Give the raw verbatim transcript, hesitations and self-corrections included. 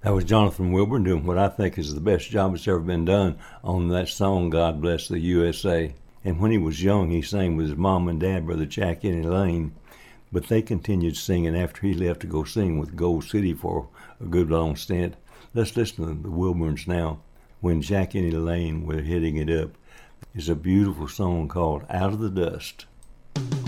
That was Jonathan Wilburn doing what I think is the best job that's ever been done on that song, God Bless the U S A. And when he was young, he sang with his mom and dad, Brother Jack Enny Lane. But they continued singing after he left to go sing with Gold City for a good long stint. Let's listen to the Wilburns now. When Jack Enny Lane were hitting it up, it's a beautiful song called Out of the Dust.